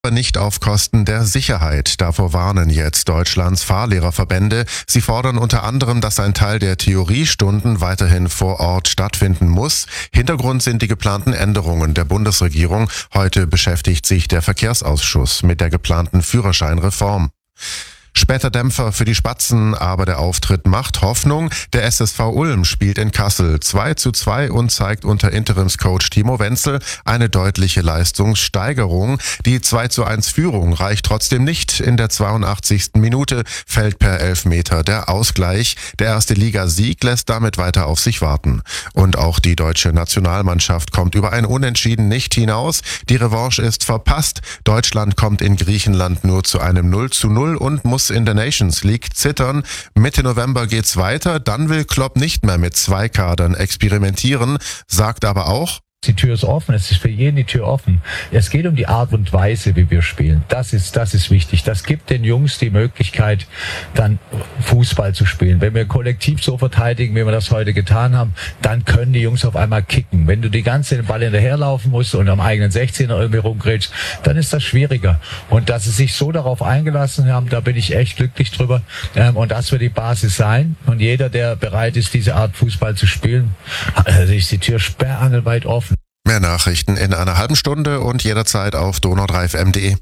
Aber nicht auf Kosten der Sicherheit. Davor warnen jetzt Deutschlands Fahrlehrerverbände. Sie fordern unter anderem, dass ein Teil der Theoriestunden weiterhin vor Ort stattfinden muss. Hintergrund sind die geplanten Änderungen der Bundesregierung. Heute beschäftigt sich der Verkehrsausschuss mit der geplanten Führerscheinreform. Später Dämpfer für die Spatzen, aber der Auftritt macht Hoffnung. Der SSV Ulm spielt in Kassel 2:2 und zeigt unter Interimscoach Timo Wenzel eine deutliche Leistungssteigerung. Die 2:1 Führung reicht trotzdem nicht. In der 82. Minute fällt per Elfmeter der Ausgleich. Der erste Ligasieg lässt damit weiter auf sich warten. Und auch die deutsche Nationalmannschaft kommt über ein Unentschieden nicht hinaus. Die Revanche ist verpasst. Deutschland kommt in Griechenland nur zu einem 0:0 und muss in der Nations League zittern. Mitte November geht's weiter, dann will Klopp nicht mehr mit 2 Kadern experimentieren, sagt aber auch: Die Tür ist offen, es ist für jeden die Tür offen. Es geht um die Art und Weise, wie wir spielen. Das ist wichtig. Das gibt den Jungs die Möglichkeit, dann Fußball zu spielen. Wenn wir kollektiv so verteidigen, wie wir das heute getan haben, dann können die Jungs auf einmal kicken. Wenn du die ganze Zeit den Ball hinterherlaufen musst und am eigenen 16er irgendwie rumgrätschst, dann ist das schwieriger. Und dass sie sich so darauf eingelassen haben, da bin ich echt glücklich drüber. Und das wird die Basis sein. Und jeder, der bereit ist, diese Art Fußball zu spielen, ist die Tür sperrangelweit offen. Mehr Nachrichten in einer halben Stunde und jederzeit auf donau3fm.de.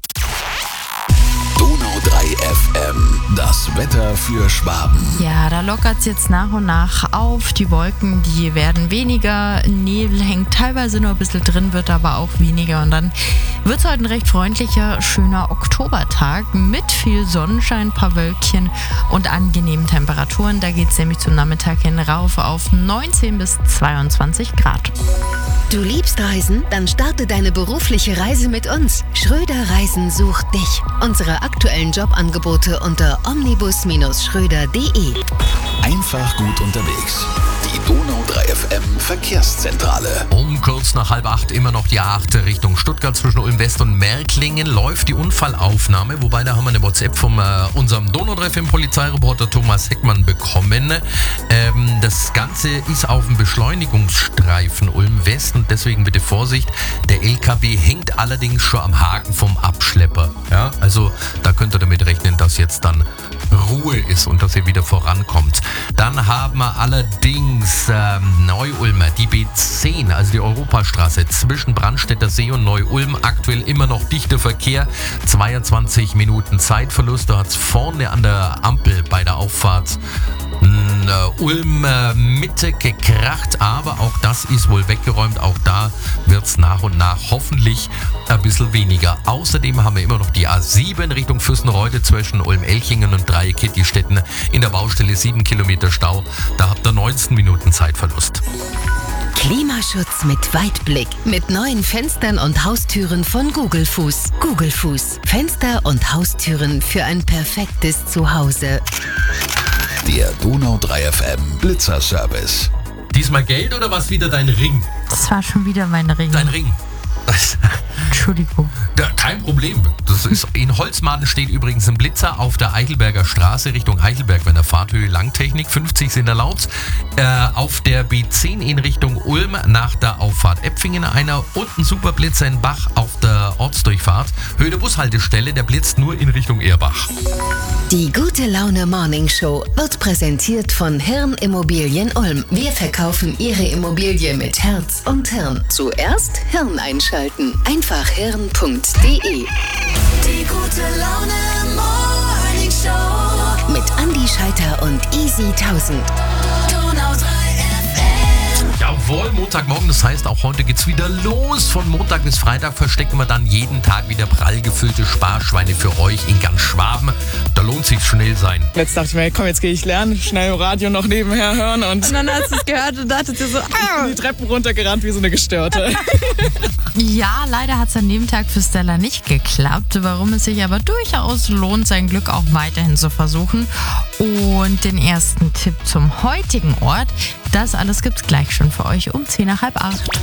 Donau 3 FM, das Wetter für Schwaben. Ja, da lockert es jetzt nach und nach auf. Die Wolken, die werden weniger. Nebel hängt teilweise nur ein bisschen drin, wird aber auch weniger. Und dann wird es heute ein recht freundlicher, schöner Oktobertag mit viel Sonnenschein, ein paar Wölkchen und angenehmen Temperaturen. Da geht es nämlich zum Nachmittag hin rauf auf 19 bis 22 Grad. Du liebst Reisen? Dann starte deine berufliche Reise mit uns. Schröder Reisen sucht dich. Unsere aktuellen Jobangebote unter omnibus-schröder.de. Einfach gut unterwegs. Die Donau 3 FM Verkehrszentrale. Um kurz nach 7:30 immer noch die A8 Richtung Stuttgart zwischen Ulm West und Märklingen läuft die Unfallaufnahme, wobei da haben wir eine WhatsApp von unserem Donau 3 FM Polizeireporter Thomas Heckmann bekommen. Das Ganze ist auf dem Beschleunigungsstreifen Ulm West und deswegen bitte Vorsicht. Der LKW hängt allerdings schon am Haken vom Abschlepper. Ja, also da könnt ihr damit rechnen, dass jetzt dann Ruhe ist und dass ihr wieder vorankommt. Dann haben wir allerdings Neu-Ulmer, die B10, also die Europastraße zwischen Brandstätter See und Neu-Ulm, aktuell immer noch dichter Verkehr, 22 Minuten Zeitverlust. Da hat es vorne an der Ampel bei der Auffahrt Ulm Mitte gekracht, aber auch das ist wohl weggeräumt. Auch da wird es nach und nach hoffentlich ein bisschen weniger. Außerdem haben wir immer noch die A7 Richtung Fürstenreude zwischen Ulm-Elchingen und Dreieck-Kittlistetten in der Baustelle 7 Kilometer Stau. Da habt ihr 19 Minuten Zeitverlust. Klimaschutz mit Weitblick. Mit neuen Fenstern und Haustüren von Google Fuß. Google Fuß. Fenster und Haustüren für ein perfektes Zuhause. Der Donau 3 FM Blitzerservice. Diesmal Geld oder was wieder dein Ring? Das war schon wieder mein Ring. Dein Ring. Entschuldigung. Ja, kein Problem. Das ist, in Holzmaden steht übrigens ein Blitzer auf der Eichelberger Straße Richtung Eichelberg bei der Fahrthöhe Langtechnik. 50 sind erlaubt. Auf der B10 in Richtung Ulm nach der Auffahrt Epfingen einer und ein Superblitzer in Bach auf der Ortsdurchfahrt. Höhe der Bushaltestelle, der blitzt nur in Richtung Erbach. Die Gute Laune Morning Show wird präsentiert von Hirn Immobilien Ulm. Wir verkaufen Ihre Immobilie mit Herz und Hirn. Zuerst Hirn einschalten. Einfach hirn.de. Die Gute Laune Morning Show Mit Andi Scheiter und Easy 1000. Donau 3 FM. Jawohl, Montagmorgen, das heißt auch heute geht's wieder los. Von Montag bis Freitag verstecken wir dann jeden Tag wieder prall gefüllte Sparschweine für euch in ganz Schwaben. Da lohnt sich schnell sein. Jetzt dachte ich mir, komm, jetzt gehe ich lernen, schnell Radio noch nebenher hören und dann hast du es gehört und dachtet dir so, die Treppen runtergerannt wie so eine Gestörte. Ja, leider hat es an dem Tag für Stella nicht geklappt, warum es sich aber durchaus lohnt, sein Glück auch weiterhin zu versuchen. Und den ersten Tipp zum heutigen Ort, das alles gibt's gleich schon für euch um 7:50.